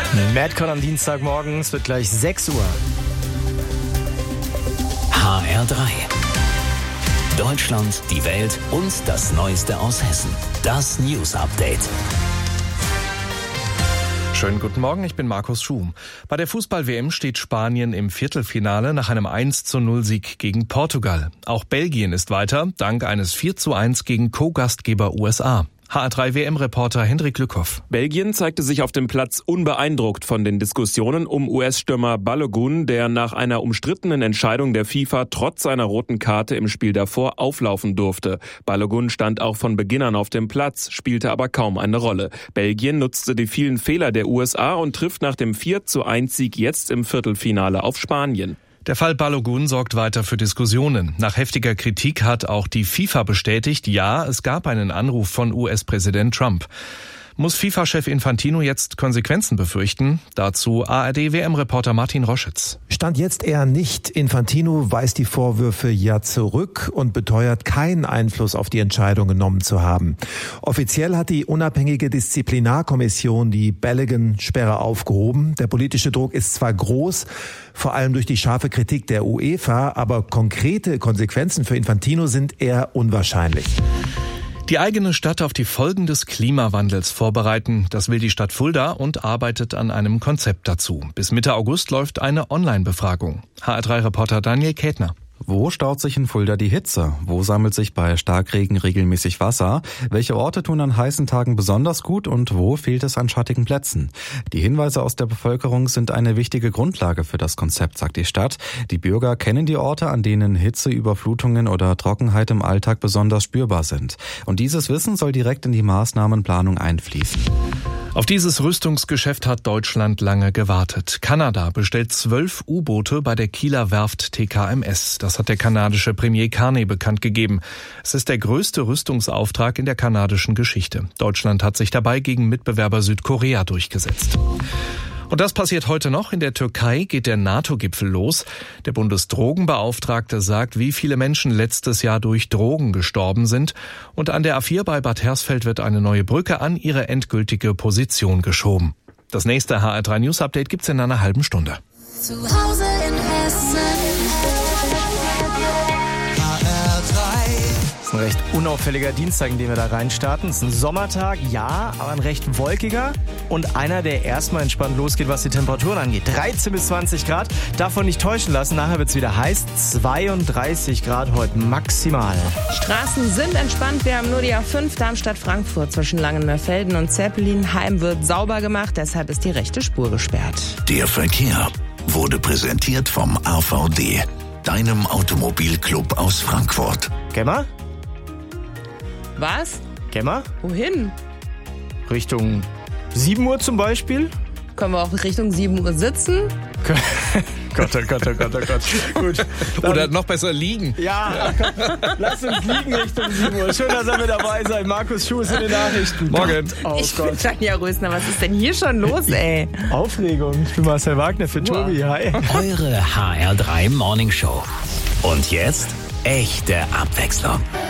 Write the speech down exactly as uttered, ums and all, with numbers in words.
Madcon am Dienstagmorgen, es wird gleich sechs Uhr. H R drei. Deutschland, die Welt und das Neueste aus Hessen. Das News Update. Schönen guten Morgen, ich bin Markus Schum. Bei der Fußball-W M steht Spanien im Viertelfinale nach einem eins zu null Sieg gegen Portugal. Auch Belgien ist weiter, dank eines vier zu eins gegen Co-Gastgeber U S A. H R drei W M-Reporter Hendrik Lückhoff. Belgien zeigte sich auf dem Platz unbeeindruckt von den Diskussionen um U S-Stürmer Balogun, der nach einer umstrittenen Entscheidung der FIFA trotz seiner roten Karte im Spiel davor auflaufen durfte. Balogun stand auch von Beginn an auf dem Platz, spielte aber kaum eine Rolle. Belgien nutzte die vielen Fehler der U S A und trifft nach dem vier zu eins Sieg jetzt im Viertelfinale auf Spanien. Der Fall Balogun sorgt weiter für Diskussionen. Nach heftiger Kritik hat auch die FIFA bestätigt, ja, es gab einen Anruf von U S-Präsident Trump. Muss FIFA-Chef Infantino jetzt Konsequenzen befürchten? Dazu A R D-W M-Reporter Martin Roschitz. Stand jetzt eher nicht. Infantino weist die Vorwürfe ja zurück und beteuert, keinen Einfluss auf die Entscheidung genommen zu haben. Offiziell hat die unabhängige Disziplinarkommission die Balogun-Sperre aufgehoben. Der politische Druck ist zwar groß, vor allem durch die scharfe Kritik der UEFA, aber konkrete Konsequenzen für Infantino sind eher unwahrscheinlich. Die eigene Stadt auf die Folgen des Klimawandels vorbereiten, das will die Stadt Fulda und arbeitet an einem Konzept dazu. Bis Mitte August läuft eine Online-Befragung. H R drei-Reporter Daniel Kätner. Wo staut sich in Fulda die Hitze? Wo sammelt sich bei Starkregen regelmäßig Wasser? Welche Orte tun an heißen Tagen besonders gut und wo fehlt es an schattigen Plätzen? Die Hinweise aus der Bevölkerung sind eine wichtige Grundlage für das Konzept, sagt die Stadt. Die Bürger kennen die Orte, an denen Hitze, Überflutungen oder Trockenheit im Alltag besonders spürbar sind. Und dieses Wissen soll direkt in die Maßnahmenplanung einfließen. Auf dieses Rüstungsgeschäft hat Deutschland lange gewartet. Kanada bestellt zwölf U-Boote bei der Kieler Werft T K M S. Das hat der kanadische Premier Carney bekannt gegeben. Es ist der größte Rüstungsauftrag in der kanadischen Geschichte. Deutschland hat sich dabei gegen Mitbewerber Südkorea durchgesetzt. Und das passiert heute noch. In der Türkei geht der NATO-Gipfel los. Der Bundesdrogenbeauftragte sagt, wie viele Menschen letztes Jahr durch Drogen gestorben sind. Und an der A vier bei Bad Hersfeld wird eine neue Brücke an ihre endgültige Position geschoben. Das nächste H R drei News Update gibt's in einer halben Stunde. Zu Hause in Hessen. Es ist ein recht unauffälliger Dienstag, in den wir da reinstarten. Es ist ein Sommertag, ja, aber ein recht wolkiger und einer, der erstmal entspannt losgeht, was die Temperaturen angeht. dreizehn bis zwanzig Grad, davon nicht täuschen lassen. Nachher wird es wieder heiß, zweiunddreißig Grad heute maximal. Straßen sind entspannt, wir haben nur die A fünf Darmstadt-Frankfurt zwischen Langenmörfelden und Zeppelinheim wird sauber gemacht, deshalb ist die rechte Spur gesperrt. Der Verkehr wurde präsentiert vom A V D, deinem Automobilclub aus Frankfurt. Gemma? Was? Gemma? Wohin? Richtung sieben Uhr zum Beispiel? Können wir auch Richtung sieben Uhr sitzen? Gott, oh Gott, oh Gott, oh Gott. Gut. Oder noch besser liegen. Ja, lass uns liegen Richtung sieben Uhr. Schön, dass ihr mit dabei seid. Markus Schuh ist in den Nachrichten. Morgen. Oh ich Gott. bin Tanja Rösner, was ist denn hier schon los, ey? Aufregung. Ich bin Marcel Wagner für Tobi. Hi. Eure H R drei Morning Show. Und jetzt echte Abwechslung.